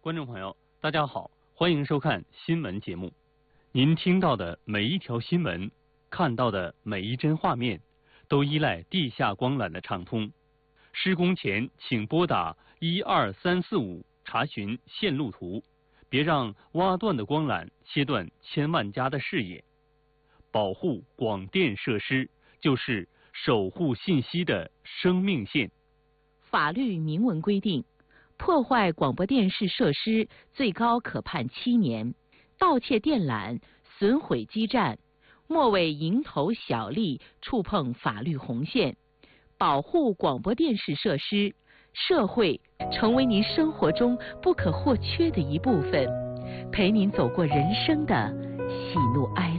观众朋友，大家好，欢迎收看新闻节目。您听到的每一条新闻，看到的每一帧画面，都依赖地下光缆的畅通。施工前，请拨打12345查询线路图，别让挖断的光缆切断千万家的视野。保护广电设施，就是守护信息的生命线。 法律明文规定，破坏广播电视设施最高可判7年，盗窃电缆、损毁基站，莫为蝇头小利触碰法律红线。保护广播电视设施，社会成为您生活中不可或缺的一部分，陪您走过人生的喜怒哀